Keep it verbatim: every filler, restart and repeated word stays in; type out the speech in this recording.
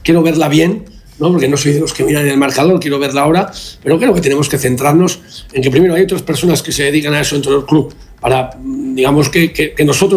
quiero verla bien, ¿no? Porque no soy de los que miran el marcador, quiero verla ahora, pero creo que tenemos que centrarnos en que primero hay otras personas que se dedican a eso dentro del club, para, digamos, que, que, que nosotros